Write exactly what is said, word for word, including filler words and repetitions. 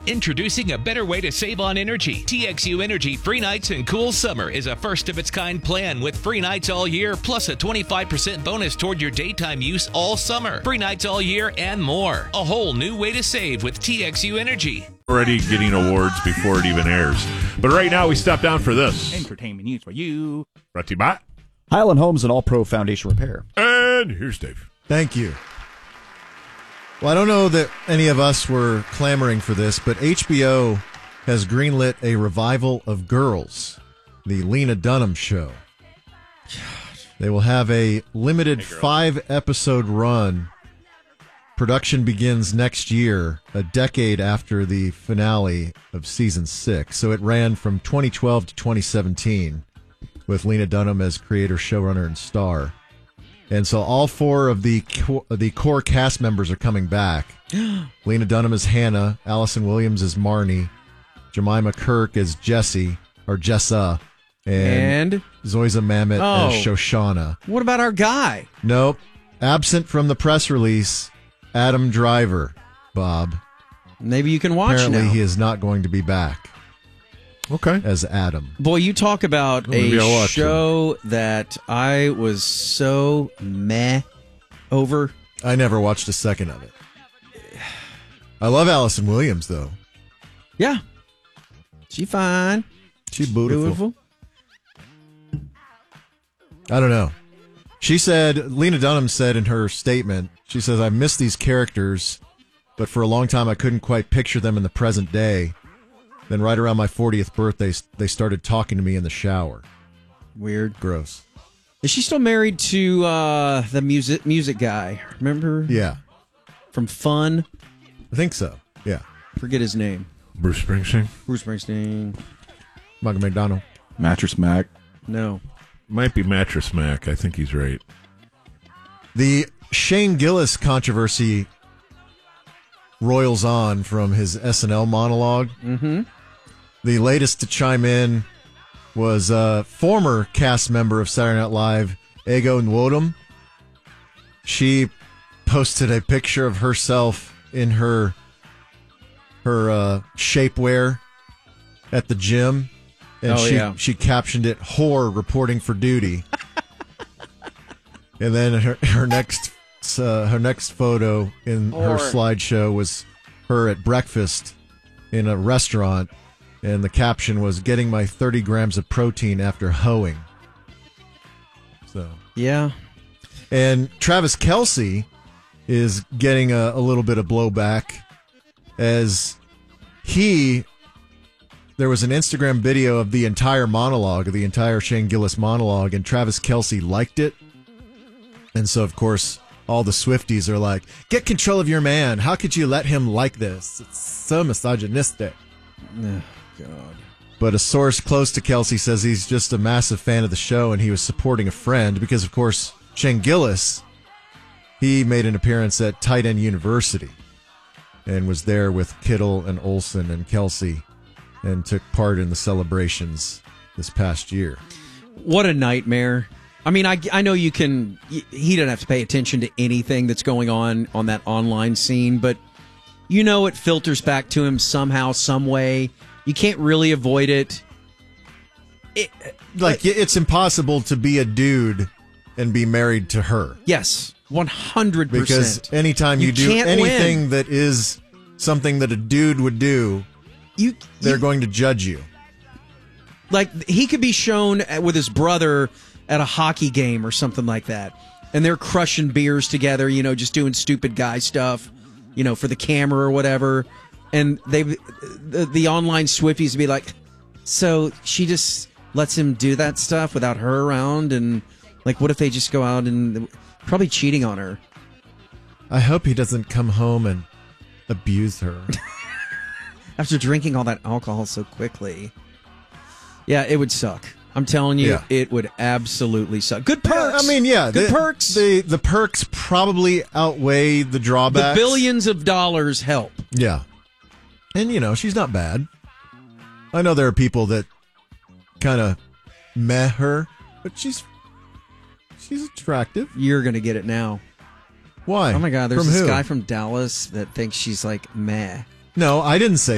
Introducing a better way to save on energy. T X U Energy Free Nights and Cool Summer is a first-of-its-kind plan with free nights all year, plus a twenty-five percent bonus toward your daytime use all summer. Free nights all year and more. A whole new way to save with T X U Energy. Already getting awards before it even airs. But right now, we stop down for this. Entertainment news for you. Brought to you by Highland Homes and All Pro Foundation Repair. And here's Dave. Thank you. Well, I don't know that any of us were clamoring for this, but H B O has greenlit a revival of Girls, the Lena Dunham show. They will have a limited five-episode run. Production begins next year, a decade after the finale of season six. So it ran from twenty twelve to twenty seventeen with Lena Dunham as creator, showrunner, and star. And so all four of the co- the core cast members are coming back. Lena Dunham as Hannah, Allison Williams as Marnie, Jemima Kirk as Jessie, or Jessa, and, And? Zoyza Mamet Oh. as Shoshana. What about our guy? Nope. Absent from the press release, Adam Driver, Bob. Maybe you can watch Apparently now. he is not going to be back Okay. as Adam. Boy, you talk about Well, maybe I'll a watch show that I was so meh over. I never watched a second of it. I love Allison Williams, though. Yeah. She fine. She's beautiful. Beautiful. I don't know. She said, Lena Dunham said in her statement, she says, I miss these characters, but for a long time I couldn't quite picture them in the present day. Then right around my fortieth birthday, they started talking to me in the shower. Weird. Gross. Is she still married to uh, the music music guy? Remember? Yeah, From Fun? I think so. Yeah. Forget his name. Bruce Springsteen. Bruce Springsteen. Michael McDonald. Mattress Mac. No. Might be Mattress Mac. I think he's right. The Shane Gillis controversy roils on from his S N L monologue. Mm-hmm. The latest to chime in was a former cast member of Saturday Night Live, Ego Nwodum. She posted a picture of herself in her her uh, shapewear at the gym, and Oh, she yeah. she captioned it "whore reporting for duty." And then her her next uh, her next photo in her Whore. slideshow was her at breakfast in a restaurant, and the caption was "getting my thirty grams of protein after hoeing." So, Yeah. and Travis Kelce is getting a, a little bit of blowback as he. There was an Instagram video of the entire monologue, of the entire Shane Gillis monologue, and Travis Kelce liked it. And so, of course, all the Swifties are like, get control of your man. How could you let him like this? It's so misogynistic. Oh, God. But a source close to Kelce says he's just a massive fan of the show and he was supporting a friend because, of course, Shane Gillis, he made an appearance at Tight End University and was there with Kittle and Olsen and Kelce and took part in the celebrations this past year. What a nightmare. I mean, I, I know you can, he doesn't have to pay attention to anything that's going on on that online scene, but you know it filters back to him somehow, some way. You can't really avoid it. it Like, it's impossible to be a dude and be married to her. Yes, one hundred percent. Because anytime you, You do can't anything win. that is something that a dude would do, You, they're you- going to judge you. Like, he could be shown with his brother at a hockey game or something like that, and they're crushing beers together, you know, just doing stupid guy stuff, you know, for the camera or whatever. And they, the, the online Swifties would be like, so she just lets him do that stuff without her around? And, like, what if they just go out and probably cheating on her? I hope he doesn't come home and abuse her. After drinking all that alcohol so quickly. Yeah, it would suck. I'm telling you, Yeah. it would absolutely suck. Good perks. I mean, yeah. Good the, perks. The, the perks probably outweigh the The drawbacks. billions of dollars help. Yeah. And, you know, she's not bad. I know there are people that kind of meh her, but she's she's attractive. You're going to get it now. Why? Oh, my God. There's From this who? guy from Dallas that thinks she's like meh. No, I didn't say